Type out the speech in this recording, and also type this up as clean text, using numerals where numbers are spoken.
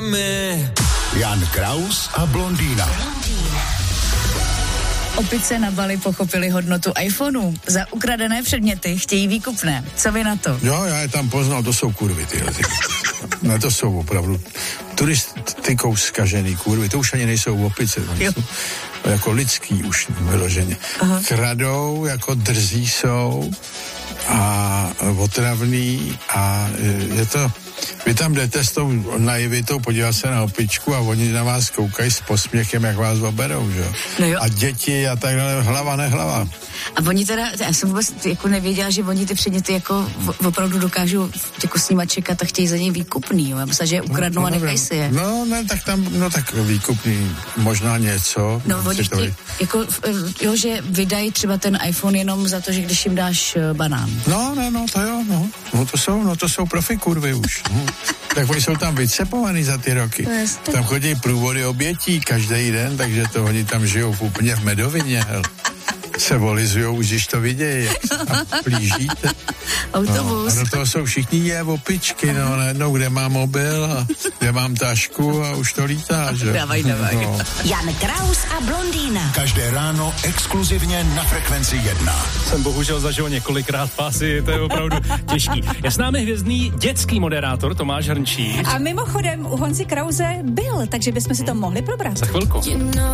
nami. Jan Kraus a blondýna. Opice na Bali pochopili hodnotu iPhonů. Za ukradené předměty chtějí výkupné. Co vy na to? Jo, já je tam poznal, to jsou kurvy, tyhle. No to jsou opravdu turistikou zkažený kurvy. To už ani nejsou opice, jsou jako lidský už vyloženě. Aha. Kradou, jako drzí jsou a otravný a je to... Vy tam jdete s tou naivitou podívat se na opičku a oni na vás koukají s posměchem, jak vás oberou, že? No jo. A děti a tak dále, hlava nehlava. A oni teda, já jsem vůbec jako nevěděla, že oni ty předměty jako opravdu dokážou jako s nima čekat a chtějí za něj výkupný, jo? Já myslím, že je ukradnou a nechají si je. No, ne, tak tam, no tak výkupný, možná něco. No, oni chtějí, jako, jo, že vydají třeba ten iPhone jenom za to, že když jim dáš banán. No, to jo, no to jsou profi kurvy už. Tak oni jsou tam vycepovaný za ty roky. Tam chodí průvody obětí každý den, takže to oni tam žijou úplně v medovině. Se volizujou, už když to vidějí, jak se tam plížíte. Autobus. A do toho jsou všichni opičky, no, najednou, kde mám mobil a kde mám tašku a už to lítá, že? Dávaj. No. Jan Kraus a blondýna. Každé ráno exkluzivně na Frekvenci 1. Jsem bohužel zažil několikrát pásy, to je opravdu těžký. Je s námi hvězdný dětský moderátor Tomáš Hrnčíř. A mimochodem u Honzi Krause byl, takže bychom si to mohli probrat. Za chvilku.